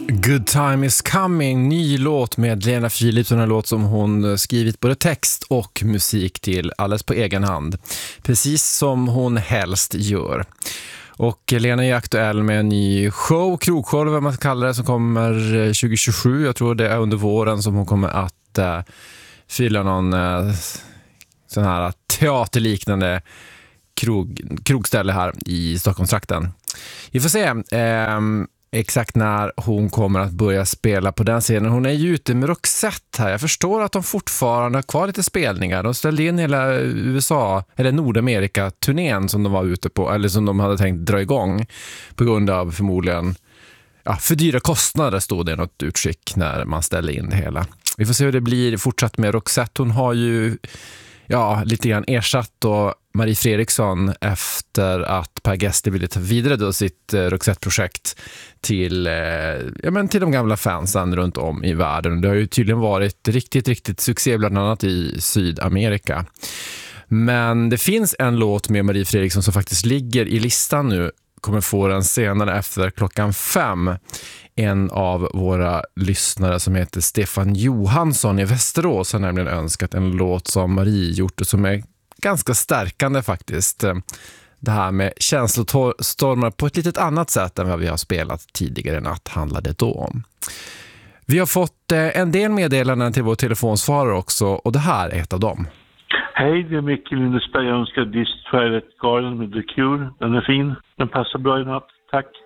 Good Time Is Coming, ny låt med Lena Philipsson, en låt som hon skrivit både text och musik till alldeles på egen hand. Precis som hon helst gör. Och Lena är aktuell med en ny show, krogshow eller vad man kallar det, som kommer 2027. Jag tror det är under våren som hon kommer att fylla någon sån här teaterliknande krogställe här i Stockholmstrakten. Vi får se exakt när hon kommer att börja spela på den scenen. Hon är ju ute med Roxette här. Jag förstår att de fortfarande har kvar lite spelningar. De ställde in hela USA, eller Nordamerika-turnén som de var ute på, eller som de hade tänkt dra igång på grund av förmodligen för dyra kostnader, stod det något utskick när man ställde in det hela. Vi får se hur det blir fortsatt med Roxette. Hon har ju lite grann ersatt då Marie Fredriksson efter att Per Gessle ville ta vidare då sitt Roxette-projekt till de gamla fansen runt om i världen. Det har ju tydligen varit riktigt succé bland annat i Sydamerika. Men det finns en låt med Marie Fredriksson som faktiskt ligger i listan nu, kommer få den senare efter 5:00. En av våra lyssnare som heter Stefan Johansson i Västerås har nämligen önskat en låt som Marie gjort och som är ganska stärkande faktiskt. Det här med känslostormar på ett litet annat sätt än vad vi har spelat tidigare natt handlade det då om. Vi har fått en del meddelanden till vår telefonsvarare också, och det här är ett av dem. Hej, det är Micke Lindesberg. Jag önskar This Twilight Garden med The Cure. Den är fin. Den passar bra i natt. Tack.